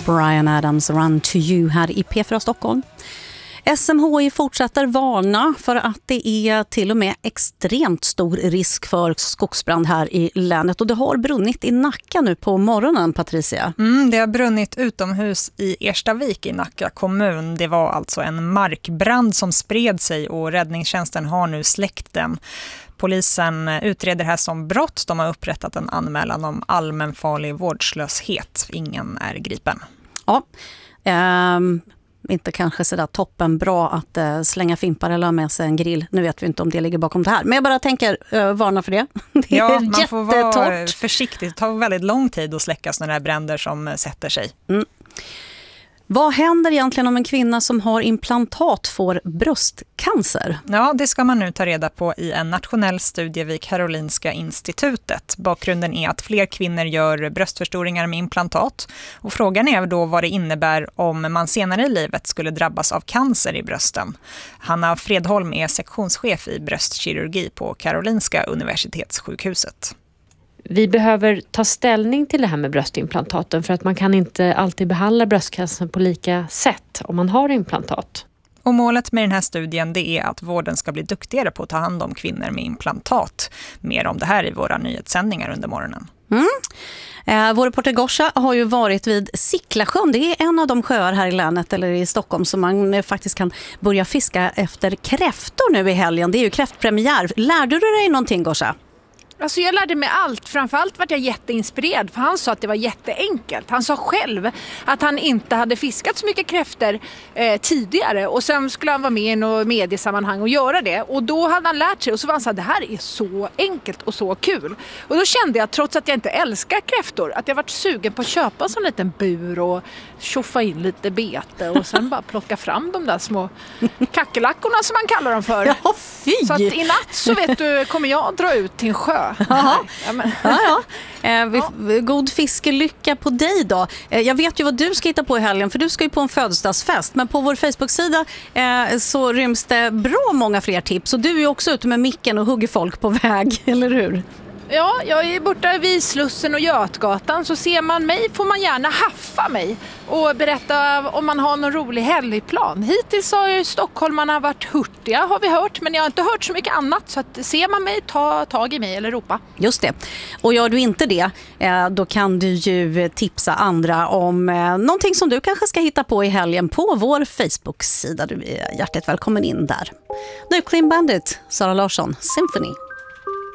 Bryan Adams, Run to You här i P4 Stockholm. SMHI fortsätter varna för att det är till och med extremt stor risk för skogsbrand här i länet. Och det har brunnit i Nacka nu på morgonen, Patricia. Det har brunnit utomhus i Erstavik i Nacka kommun. Det var alltså en markbrand som spred sig och räddningstjänsten har nu släckt den. Polisen utreder det här som brott. De har upprättat en anmälan om allmänfarlig vårdslöshet. Ingen är gripen. Ja, inte kanske sådär toppen bra att slänga fimpar eller ha med sig en grill. Nu vet vi inte om det ligger bakom det här. Men jag bara tänker varna för det. Det är man får vara försiktig. Det tar väldigt lång tid att släcka sådana här bränder som sätter sig. Vad händer egentligen om en kvinna som har implantat får bröstcancer? Ja, det ska man nu ta reda på i en nationell studie vid Karolinska institutet. Bakgrunden är att fler kvinnor gör bröstförstoringar med implantat. Och frågan är då vad det innebär om man senare i livet skulle drabbas av cancer i brösten. Hanna Fredholm är sektionschef i bröstkirurgi på Karolinska universitetssjukhuset. Vi behöver ta ställning till det här med bröstimplantaten för att man kan inte alltid behandla bröstcancer på lika sätt om man har implantat. Och målet med den här studien det är att vården ska bli duktigare på att ta hand om kvinnor med implantat. Mer om det här i våra nyhetssändningar under morgonen. Vår reporter Gosha har ju varit vid Sicklasjön. Det är en av de sjöar här i länet eller i Stockholm som man faktiskt kan börja fiska efter kräftor nu i helgen. Det är ju kräftpremiär. Lärde du dig någonting, Gosha? Alltså jag lärde mig allt. Framförallt var jag jätteinspirerad för han sa att det var jätteenkelt. Han sa själv att han inte hade fiskat så mycket kräftor tidigare och sen skulle han vara med i något mediesammanhang och göra det. Och då hade han lärt sig och så var han så här, det här är så enkelt och så kul. Och då kände jag, trots att jag inte älskar kräftor, att jag varit sugen på att köpa en sån liten bur och tjoffa in lite bete och sen bara plocka fram de där små kackerlackorna som man kallar dem för. Ja, fy! Så att i natt så vet du, kommer jag dra ut till en sjö. God fiskelycka på dig då. Jag vet ju vad du ska hitta på i helgen för du ska ju på en födelsedagsfest. Men på vår Facebook-sida så ryms det bra många fler tips. Och du är ju också ute med micken och hugger folk på väg, eller hur? Ja, jag är borta vid Slussen och Götgatan så ser man mig får man gärna haffa mig och berätta om man har någon rolig helgplan. Hittills har ju stockholmarna varit hurtiga har vi hört men jag har inte hört så mycket annat så att ser man mig ta tag i mig eller ropa. Just det. Och gör du inte det då kan du ju tipsa andra om någonting som du kanske ska hitta på i helgen på vår Facebook-sida. Du är hjärtligt välkommen in där. Nu Clean Bandit, Sara Larsson, Symphony.